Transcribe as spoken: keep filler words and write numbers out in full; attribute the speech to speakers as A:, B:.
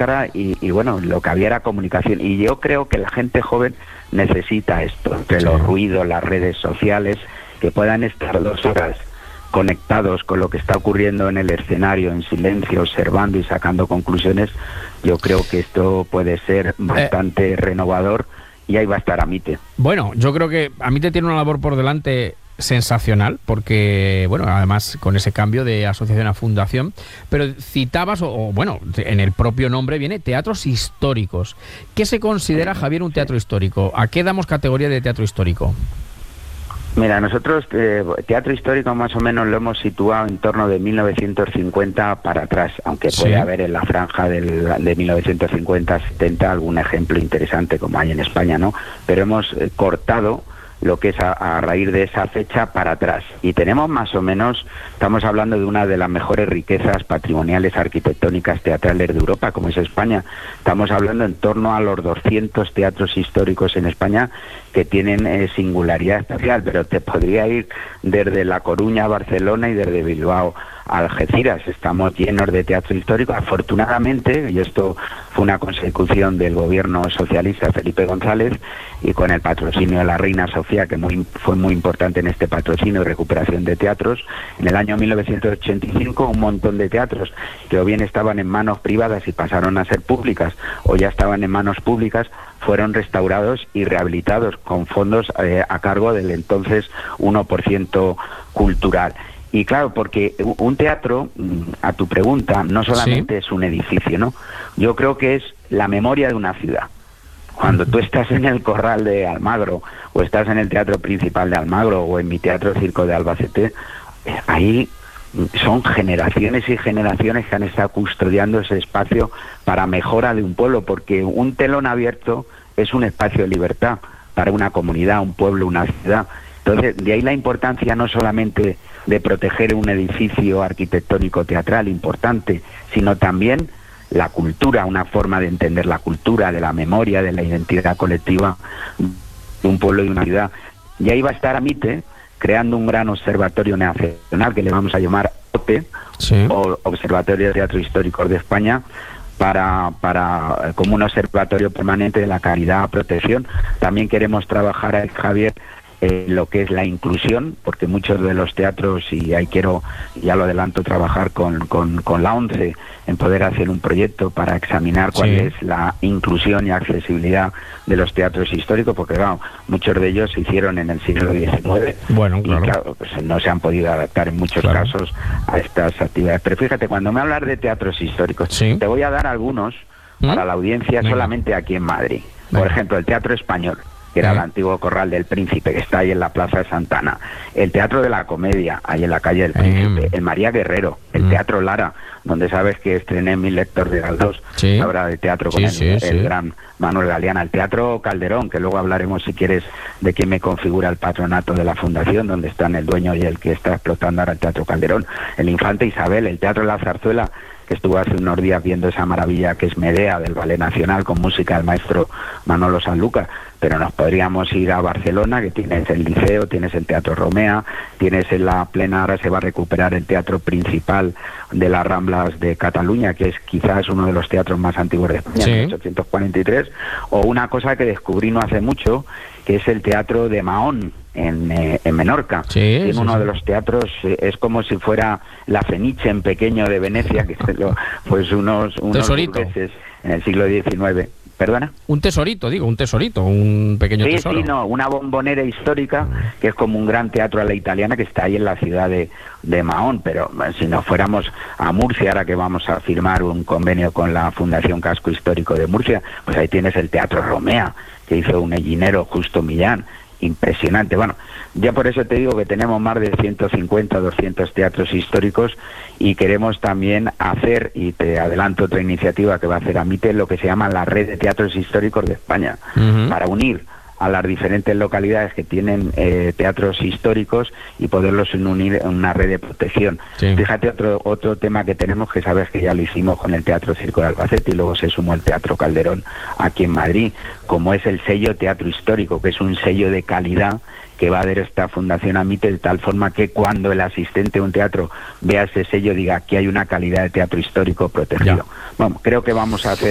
A: máscara y, y bueno, lo que había era comunicación. Y yo creo que la gente joven necesita esto, entre sí. los ruidos, las redes sociales, que puedan estar dos horas conectados con lo que está ocurriendo en el escenario, en silencio, observando y sacando conclusiones. Yo creo que esto puede ser bastante eh. renovador y ahí va a estar Amite.
B: Bueno, yo creo que Amite tiene una labor por delante sensacional, porque, bueno, además con ese cambio de asociación a fundación, pero citabas, o, o bueno, en el propio nombre viene teatros históricos. ¿Qué se considera, Javier, un teatro histórico? ¿A qué damos categoría de teatro histórico?
A: Mira, nosotros eh, teatro histórico más o menos lo hemos situado en torno de mil novecientos cincuenta para atrás, aunque sí. puede haber en la franja del, de mil novecientos cincuenta a setenta algún ejemplo interesante como hay en España, ¿no? Pero hemos eh, cortado lo que es a, a raíz de esa fecha para atrás. Y tenemos más o menos, estamos hablando de una de las mejores riquezas patrimoniales arquitectónicas teatrales de Europa, como es España. Estamos hablando en torno a los doscientos teatros históricos en España que tienen eh, singularidad especial, pero te podría ir desde La Coruña a Barcelona y desde Bilbao a Algeciras. Estamos llenos de teatro histórico. Afortunadamente, y esto fue una consecución del gobierno socialista Felipe González, y con el patrocinio de la Reina Sofía, que muy, fue muy importante en este patrocinio y recuperación de teatros, en el año mil novecientos ochenta y cinco un montón de teatros que o bien estaban en manos privadas y pasaron a ser públicas, o ya estaban en manos públicas, fueron restaurados y rehabilitados con fondos eh, a cargo del entonces uno por ciento cultural. Y claro, porque un teatro, a tu pregunta, no solamente ¿Sí? es un edificio, ¿no? Yo creo que es la memoria de una ciudad. Cuando tú estás en el Corral de Almagro, o estás en el Teatro Principal de Almagro, o en mi Teatro Circo de Albacete, ahí son generaciones y generaciones que han estado custodiando ese espacio para mejora de un pueblo, porque un telón abierto es un espacio de libertad para una comunidad, un pueblo, una ciudad. Entonces, de ahí la importancia no solamente de proteger un edificio arquitectónico teatral importante, sino también la cultura, una forma de entender la cultura, de la memoria, de la identidad colectiva de un pueblo y una ciudad. Y ahí va a estar Amite creando un gran observatorio nacional que le vamos a llamar O T E, sí. o Observatorio de Teatro Histórico de España, para, para como un observatorio permanente de la calidad, protección. También queremos trabajar ahí, Javier, Eh, lo que es la inclusión, porque muchos de los teatros, y ahí quiero, ya lo adelanto, trabajar con, con, con la ONCE en poder hacer un proyecto para examinar cuál sí. es la inclusión y accesibilidad de los teatros históricos, porque claro, muchos de ellos se hicieron en el siglo diecinueve bueno, claro. y claro, pues, no se han podido adaptar en muchos claro. casos a estas actividades. Pero fíjate, cuando me hablas de teatros históricos, sí. te voy a dar algunos ¿Mm? para la audiencia Venga. solamente aquí en Madrid. Venga. Por ejemplo, el Teatro Español, que era el antiguo Corral del Príncipe, que está ahí en la Plaza de Santana, el Teatro de la Comedia, ahí en la calle del Príncipe, el María Guerrero, el Teatro Lara, donde sabes que estrené Mil Lectores de Galdós, sí. la obra de teatro con sí, el, sí, el sí. gran Manuel Galeana, el Teatro Calderón, que luego hablaremos, si quieres, de quién me configura el patronato de la fundación, donde están el dueño y el que está explotando ahora el Teatro Calderón, el Infante Isabel, el Teatro de la Zarzuela, que estuvo hace unos días viendo esa maravilla que es Medea del Ballet Nacional con música del maestro Manolo Sanlúcar. Pero nos podríamos ir a Barcelona, que tienes el Liceo, tienes el Teatro Romea, tienes en la plena, ahora se va a recuperar el Teatro Principal de las Ramblas de Cataluña, que es quizás uno de los teatros más antiguos de España, sí. en mil ochocientos cuarenta y tres, o una cosa que descubrí no hace mucho, que es el Teatro de Mahón, en, eh, en Menorca. Sí, en sí, uno sí. de los teatros, eh, es como si fuera la Fenice en pequeño de Venecia, que es lo, pues unos, unos burgueses en el siglo diecinueve. ¿Perdona?
B: Un tesorito, digo, un tesorito, un pequeño
A: sí,
B: tesoro.
A: Sí, no, una bombonera histórica que es como un gran teatro a la italiana que está ahí en la ciudad de, de Mahón, pero si nos fuéramos a Murcia, ahora que vamos a firmar un convenio con la Fundación Casco Histórico de Murcia, pues ahí tienes el Teatro Romea, que hizo un hellinero Justo Millán, impresionante. Bueno, ya por eso te digo que tenemos más de ciento cincuenta, doscientos teatros históricos y queremos también hacer, y te adelanto otra iniciativa que va a hacer Amite, lo que se llama la Red de Teatros Históricos de España, uh-huh. para unir a las diferentes localidades que tienen eh, teatros históricos y poderlos unir en una red de protección. Sí. Fíjate otro otro tema que tenemos, que sabes que ya lo hicimos con el Teatro Circo de Albacete y luego se sumó el Teatro Calderón aquí en Madrid, como es el sello Teatro Histórico, que es un sello de calidad que va a dar esta Fundación Amite, de tal forma que cuando el asistente a un teatro vea ese sello diga que hay una calidad de teatro histórico protegido. Ya. Bueno, creo que vamos a hacer